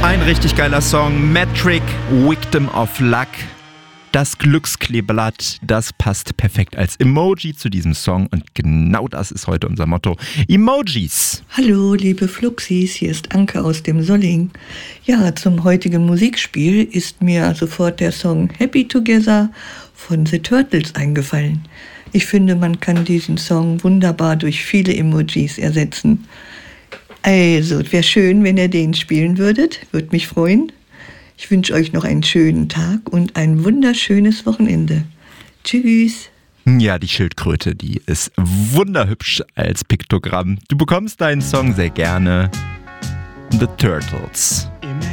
Ein richtig geiler Song, Metric, Victim of Luck. Das Glückskleeblatt, das passt perfekt als Emoji zu diesem Song und genau das ist heute unser Motto. Emojis. Hallo, liebe Fluxis, hier ist Anke aus dem Solling. Ja, zum heutigen Musikspiel ist mir sofort der Song Happy Together von The Turtles eingefallen. Ich finde, man kann diesen Song wunderbar durch viele Emojis ersetzen. Also, wäre schön, wenn ihr den spielen würdet. Würde mich freuen. Ich wünsche euch noch einen schönen Tag und ein wunderschönes Wochenende. Tschüss. Ja, die Schildkröte, die ist wunderhübsch als Piktogramm. Du bekommst deinen Song sehr gerne. The Turtles.